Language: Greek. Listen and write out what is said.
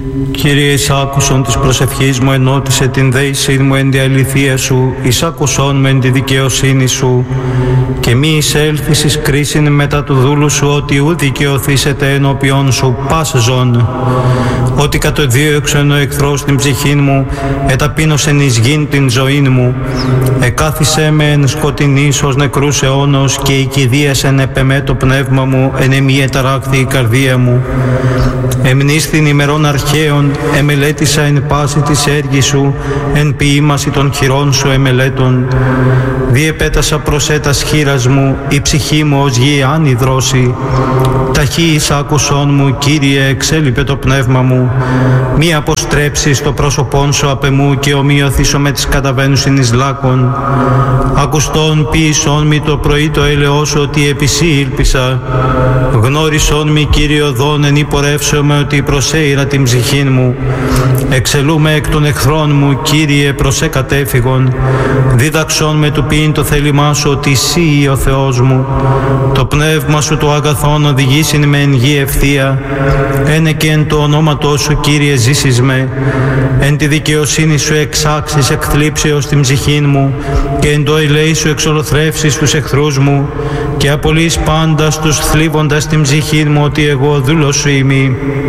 Κύριε, εισάκουσον της προσευχής μου, ενώτισε την δέησή μου εν τη αληθεία σου, εισάκουσον με εν τη δικαιοσύνη σου, και μη εισέλθεις εις κρίσιν μετά του δούλου σου, ότι ου δικαιωθήσετε ενώπιον σου πας ζών. Ότι κατοδίωξεν ο εχθρός την ψυχήν μου, εταπείνωσεν εις γην την ζωήν μου. Εκάθισε με εν σκοτεινής ως νεκρούς αιώνος, και η κηδίασεν επεμέ το πνεύμα μου, εν εμή εταράχθη η καρδία μου. Εμνίστην ημερών αρχαίων, εμελέτησα εν πάση της έργης σου, εν ποίημαση των χειρών σου εμελέτων. Διεπέτασα προσέτας χείρας μου, η ψυχή μου ως γη άνυδρώσει. Ταχύ εισάκουσον μου, Κύριε, εξέλιπε το πνεύμα μου. Μη αποστρέψεις το πρόσωπόν σου απ' εμού, και ομοιωθήσω με τις καταβαίνουσιν εις λάκων. Ακουστόν ποιησόν μη το πρωί το έλεος σου, ότι επί σύ ήλπισα. Γνώρισόν μη, Κύριε, οδόν, εν υπορεύσομαι, ότι προσέειρα την ψυχήν μου. Εξελούμε εκ των εχθρών μου, Κύριε, προσέ κατέφυγον. Δίδαξον με του ποιήν το θέλημά σου, ότι Συ ο Θεός μου. Το πνεύμα σου το αγαθόν οδηγήσιν με εν γη ευθεία. Ένε και εν το ονόματό σου, Κύριε, ζήσεις με. Εν τη δικαιοσύνη σου εξάξεις εκ θλίψεως την ψυχήν μου, και εν το ελέη σου εξολοθρεύσεις τους εχθρούς μου, και απολύεις πάντα τους θλίβοντας την ψυχήν μου, ότι εγώ δούλος σου είμαι.